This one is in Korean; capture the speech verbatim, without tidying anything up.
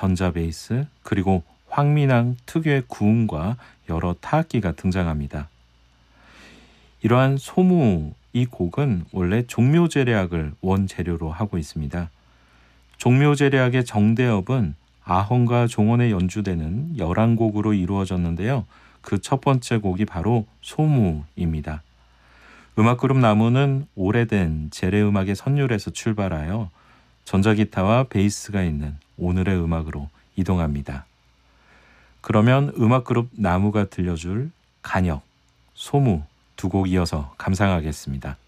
전자베이스, 그리고 황민항 특유의 구음과 여러 타악기가 등장합니다. 이러한 소무, 이 곡은 원래 종묘제례악을 원재료로 하고 있습니다. 종묘제례악의 정대업은 아헌과 종원에 연주되는 열한 곡으로 이루어졌는데요. 그 첫 번째 곡이 바로 소무입니다. 음악그룹 나무는 오래된 제례음악의 선율에서 출발하여 전자기타와 베이스가 있는 오늘의 음악으로 이동합니다. 그러면 음악그룹 나무가 들려줄 간역, 소무 두 곡 이어서 감상하겠습니다.